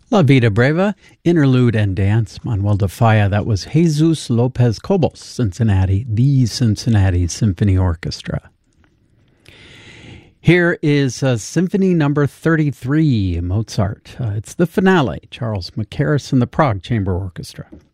La Vida Brava, Interlude and Dance, Manuel de Falla. That was Jesus Lopez Cobos, Cincinnati, the Cincinnati Symphony Orchestra. Here is Symphony Number 33, Mozart. It's the finale, Charles Mackerras and the Prague Chamber Orchestra.